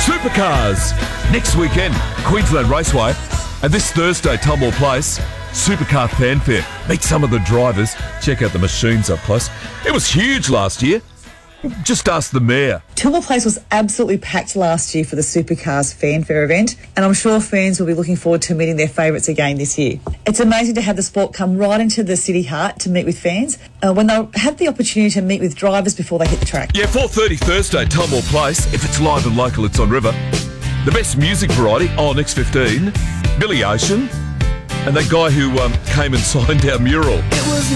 Supercars. Next weekend, Queensland Raceway. And this Thursday, Tumble Place, Supercar Fanfare. Meet some of the drivers. Check out the machines up close. It was huge last year. Just ask the mayor. Tumble Place was absolutely packed last year for the Supercars Fanfare event, and I'm sure fans will be looking forward to meeting their favourites again this year. It's amazing to have the sport come right into the city heart to meet with fans when they'll have the opportunity to meet with drivers before they hit the track. Yeah, 4:30 Thursday, Tumble Place. If it's live and local, it's on River. The best music variety on X15, Billy Ocean, and that guy who came and signed our mural.